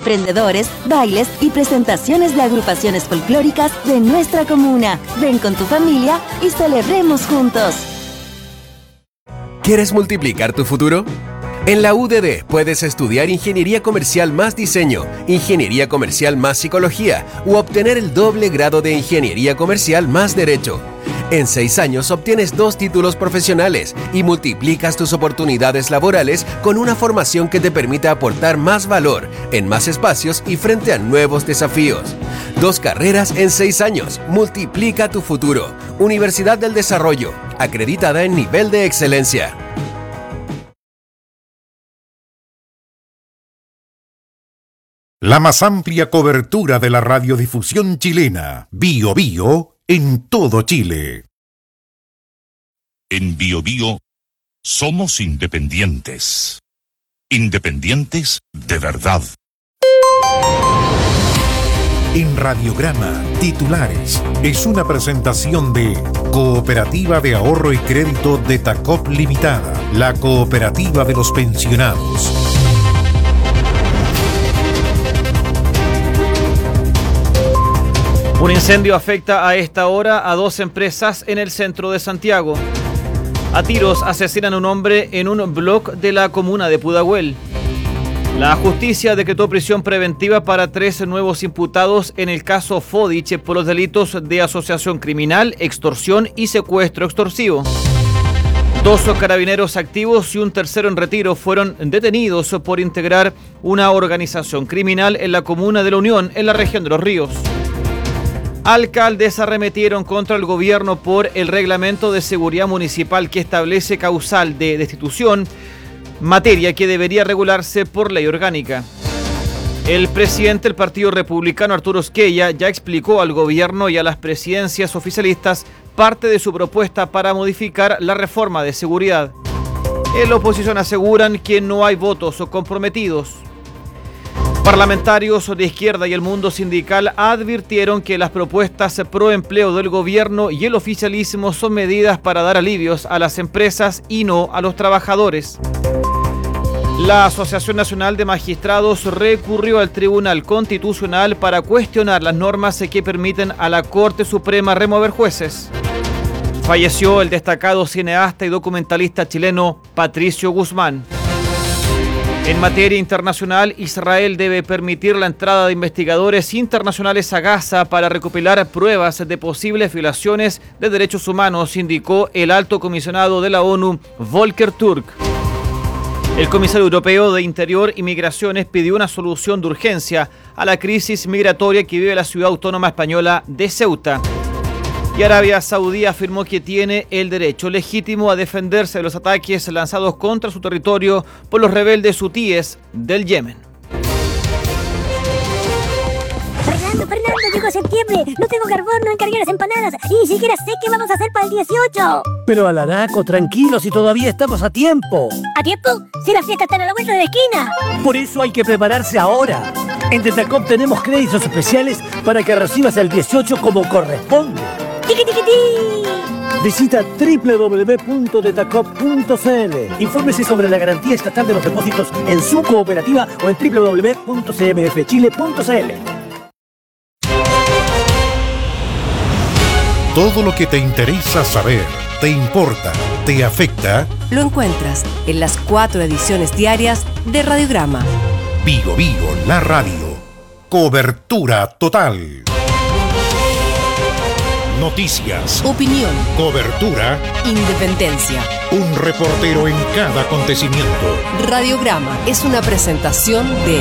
emprendedores, bailes y presentaciones de agrupaciones folclóricas de nuestra comuna. Ven con tu familia y celebremos juntos. ¿Quieres multiplicar tu futuro? En la UDD puedes estudiar Ingeniería Comercial más Diseño, Ingeniería Comercial más Psicología u obtener el doble grado de Ingeniería Comercial más Derecho. En 6 años obtienes 2 títulos profesionales y multiplicas tus oportunidades laborales con una formación que te permita aportar más valor en más espacios y frente a nuevos desafíos. 2 carreras en 6 años. Multiplica tu futuro. Universidad del Desarrollo, acreditada en nivel de excelencia. La más amplia cobertura de la radiodifusión chilena, Bío Bío, en todo Chile. En Bío Bío somos independientes. Independientes de verdad. En Radiograma, titulares, es una presentación de Cooperativa de Ahorro y Crédito de TACOP Limitada, la cooperativa de los pensionados. Un incendio afecta a esta hora a 2 empresas en el centro de Santiago. A tiros asesinan a un hombre en un bloque de la comuna de Pudahuel. La justicia decretó prisión preventiva para 3 nuevos imputados en el caso Fodich por los delitos de asociación criminal, extorsión y secuestro extorsivo. 2 carabineros activos y un tercero en retiro fueron detenidos por integrar una organización criminal en la comuna de La Unión, en la región de Los Ríos. Alcaldes arremetieron contra el gobierno por el reglamento de seguridad municipal que establece causal de destitución, materia que debería regularse por ley orgánica. El presidente del Partido Republicano, Arturo Esquella, ya explicó al gobierno y a las presidencias oficialistas parte de su propuesta para modificar la reforma de seguridad. En la oposición aseguran que no hay votos comprometidos. Parlamentarios de izquierda y el mundo sindical advirtieron que las propuestas pro empleo del gobierno y el oficialismo son medidas para dar alivios a las empresas y no a los trabajadores. La Asociación Nacional de Magistrados recurrió al Tribunal Constitucional para cuestionar las normas que permiten a la Corte Suprema remover jueces. Falleció el destacado cineasta y documentalista chileno Patricio Guzmán. En materia internacional, Israel debe permitir la entrada de investigadores internacionales a Gaza para recopilar pruebas de posibles violaciones de derechos humanos, indicó el alto comisionado de la ONU, Volker Turk. El comisario europeo de Interior y Migraciones pidió una solución de urgencia a la crisis migratoria que vive la ciudad autónoma española de Ceuta. Y Arabia Saudí afirmó que tiene el derecho legítimo a defenderse de los ataques lanzados contra su territorio por los rebeldes hutíes del Yemen. Fernando, llegó septiembre. No tengo carbón, no encargué las empanadas. Y ni siquiera sé qué vamos a hacer para el 18. Pero Alaraco, tranquilo, si todavía estamos a tiempo. ¿A tiempo? Si las fiestas están a la vuelta de la esquina. Por eso hay que prepararse ahora. En Tetacop tenemos créditos especiales para que recibas el 18 como corresponde. Visita www.tetacop.cl. Infórmese sobre la garantía estatal de los depósitos en su cooperativa o en www.cmfchile.cl. Todo lo que te interesa saber, te importa, te afecta, lo encuentras en las 4 ediciones diarias de Radiograma. Bío Bío, la radio. Cobertura total. Noticias, opinión, cobertura, independencia. Un reportero en cada acontecimiento. Radiograma es una presentación de...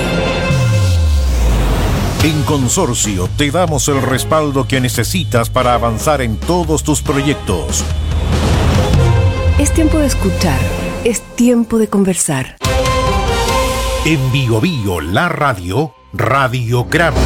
En Consorcio te damos el respaldo que necesitas para avanzar en todos tus proyectos. Es tiempo de escuchar, es tiempo de conversar. En Bío Bío, la radio, Radiograma.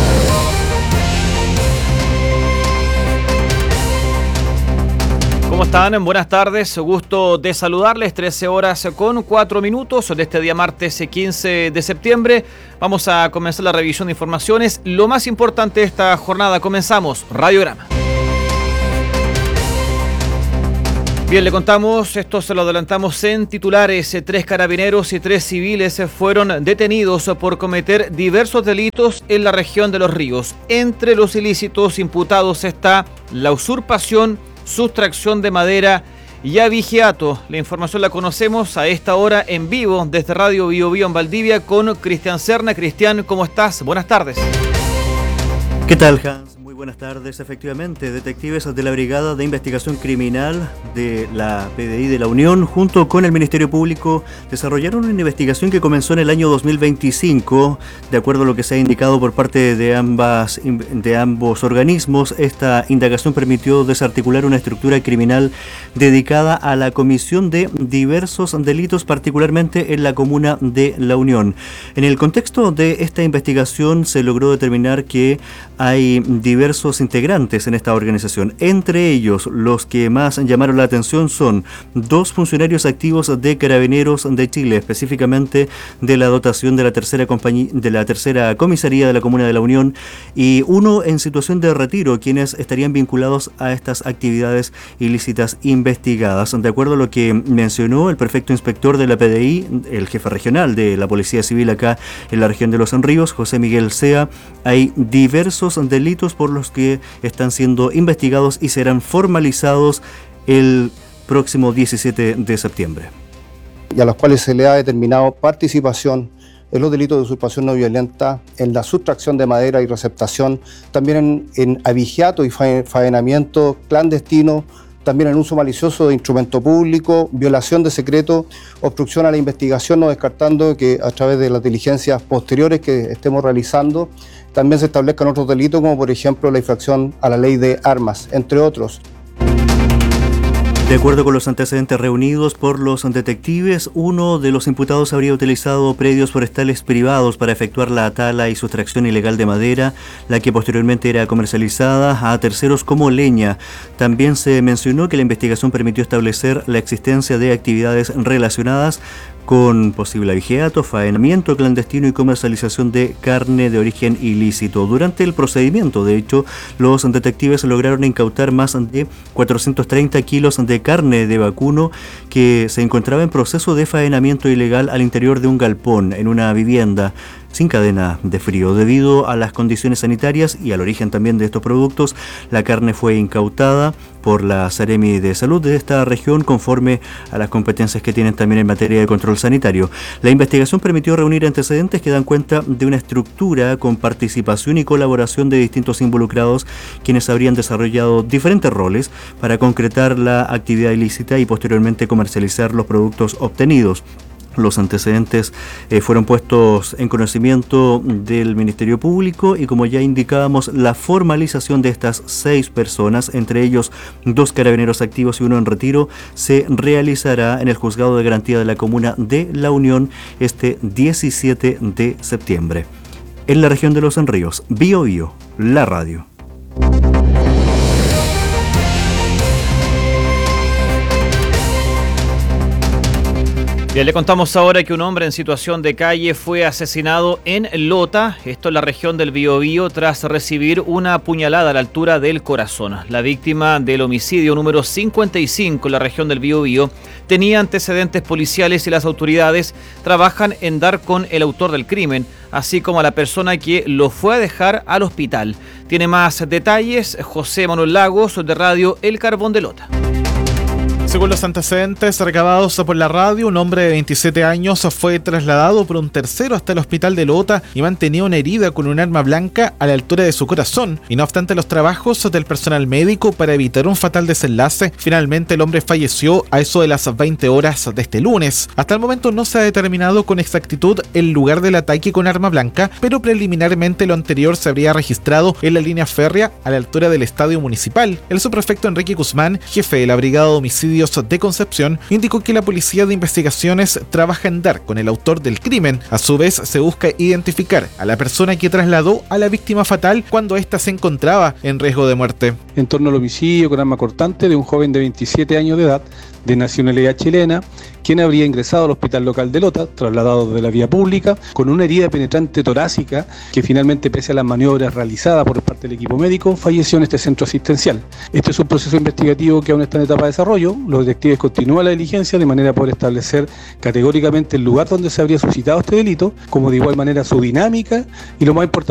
¿Cómo están? Buenas tardes, gusto de saludarles. 13 horas con 4 minutos de este día martes 15 de septiembre. Vamos a comenzar la revisión de informaciones. Lo más importante de esta jornada, comenzamos Radiograma. Bien, le contamos, esto se lo adelantamos en titulares. 3 carabineros y 3 civiles fueron detenidos por cometer diversos delitos en la región de Los Ríos. Entre los ilícitos imputados está la usurpación, sustracción de madera y abigeato. La información la conocemos a esta hora en vivo desde Radio Bio Bio en Valdivia con Cristian Serna. Cristian, ¿cómo estás? Buenas tardes. ¿Qué tal, Hans? Muy buenas tardes. Efectivamente, detectives de la Brigada de Investigación Criminal de la PDI de la Unión, junto con el Ministerio Público, desarrollaron una investigación que comenzó en el año 2025. De acuerdo a lo que se ha indicado por parte de ambos organismos, esta indagación permitió desarticular una estructura criminal dedicada a la comisión de diversos delitos, particularmente en la comuna de La Unión. En el contexto de esta investigación se logró determinar que hay diversos integrantes en esta organización. Entre ellos, los que más llamaron la atención son 2 funcionarios activos de Carabineros de Chile, específicamente de la dotación de la tercera comisaría de la Comuna de La Unión, y uno en situación de retiro, quienes estarían vinculados a estas actividades ilícitas investigadas. De acuerdo a lo que mencionó el prefecto inspector de la PDI, el jefe regional de la Policía Civil acá en la región de Los Ríos, José Miguel Sea, hay diversos delitos por los que están siendo investigados y serán formalizados el próximo 17 de septiembre. Y a los cuales se le ha determinado participación en los delitos de usurpación no violenta, en la sustracción de madera y receptación, también en abigeato y faenamiento clandestino, también en uso malicioso de instrumento público, violación de secreto, obstrucción a la investigación, no descartando que a través de las diligencias posteriores que estemos realizando, también se establezcan otros delitos, como por ejemplo la infracción a la ley de armas, entre otros. De acuerdo con los antecedentes reunidos por los detectives, uno de los imputados habría utilizado predios forestales privados para efectuar la tala y sustracción ilegal de madera, la que posteriormente era comercializada a terceros como leña. También se mencionó que la investigación permitió establecer la existencia de actividades relacionadas con posible abigeato, faenamiento clandestino y comercialización de carne de origen ilícito. Durante el procedimiento, de hecho, los detectives lograron incautar más de 430 kilos de carne de vacuno que se encontraba en proceso de faenamiento ilegal al interior de un galpón en una vivienda sin cadena de frío. Debido a las condiciones sanitarias y al origen también de estos productos, la carne fue incautada por la Seremi de Salud de esta región conforme a las competencias que tienen también en materia de control sanitario. La investigación permitió reunir antecedentes que dan cuenta de una estructura con participación y colaboración de distintos involucrados, quienes habrían desarrollado diferentes roles para concretar la actividad ilícita y posteriormente comercializar los productos obtenidos. Los antecedentes fueron puestos en conocimiento del Ministerio Público y, como ya indicábamos, la formalización de estas 6 personas, entre ellos 2 carabineros activos y 1 en retiro, se realizará en el Juzgado de Garantía de la Comuna de La Unión este 17 de septiembre. En la región de Los Ríos, Bio Bio, la radio. Bien, le contamos ahora que un hombre en situación de calle fue asesinado en Lota, esto en la región del Biobío, tras recibir una puñalada a la altura del corazón. La víctima del homicidio número 55 en la región del Biobío tenía antecedentes policiales y las autoridades trabajan en dar con el autor del crimen, así como a la persona que lo fue a dejar al hospital. Tiene más detalles José Manuel Lagos de Radio El Carbón de Lota. Según los antecedentes recabados por la radio, un hombre de 27 años fue trasladado por un tercero hasta el hospital de Lota y mantenía una herida con un arma blanca a la altura de su corazón. Y no obstante los trabajos del personal médico para evitar un fatal desenlace, finalmente el hombre falleció a eso de las 20 horas de este lunes. Hasta el momento no se ha determinado con exactitud el lugar del ataque con arma blanca, pero preliminarmente lo anterior se habría registrado en la línea férrea a la altura del estadio municipal. El subprefecto Enrique Guzmán, jefe de la Brigada de Homicidios de Concepción, indicó que la Policía de Investigaciones trabaja en dar con el autor del crimen. A su vez, se busca identificar a la persona que trasladó a la víctima fatal cuando ésta se encontraba en riesgo de muerte. En torno al homicidio con arma cortante de un joven de 27 años de edad, de nacionalidad chilena, quien habría ingresado al hospital local de Lota, trasladado de la vía pública, con una herida penetrante torácica que finalmente, pese a las maniobras realizadas por parte del equipo médico, falleció en este centro asistencial. Este es un proceso investigativo que aún está en etapa de desarrollo. Los detectives continúan la diligencia de manera a poder establecer categóricamente el lugar donde se habría suscitado este delito, como de igual manera su dinámica y lo más importante,